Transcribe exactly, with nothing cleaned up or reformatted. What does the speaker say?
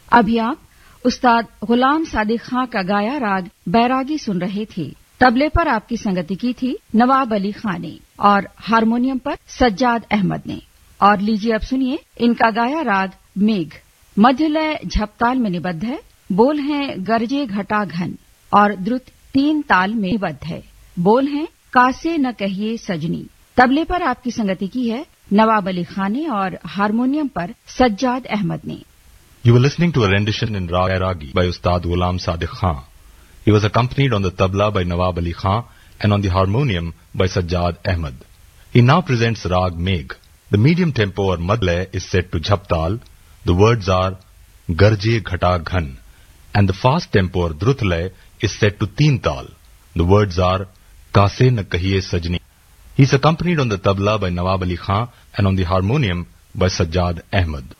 अभी आप उस्ताद गुलाम सादिक खां का गाया राग बैरागी सुन रहे थे। तबले पर आपकी संगति की थी नवाब अली खां ने और हारमोनियम पर सज्जाद अहमद ने। और लीजिए अब सुनिए इनका गाया राग मेघ। मध्य लय झपताल में निबद्ध है, बोल हैं गरजे घटा घन और द्रुत तीन ताल में निबद्ध है। बोल हैं कासे न कहिए सजनी। तबले पर आपकी संगति की है नवाब अली खां ने और हारमोनियम पर सज्जाद अहमद ने। You were listening to a rendition in Rag Bairagi by Ustad Ghulam Sadiq Khan. He was accompanied on the tabla by Nawab Ali Khan and on the harmonium by Sajjad Ahmad. He now presents Rag Megh. The medium tempo or madlay is set to jhaptal. The words are Garje Ghata Ghan. And the fast tempo or drutlay is set to teen tal. The words are Kaase na kahiye sajni. He is accompanied on the tabla by Nawab Ali Khan and on the harmonium by Sajjad Ahmad.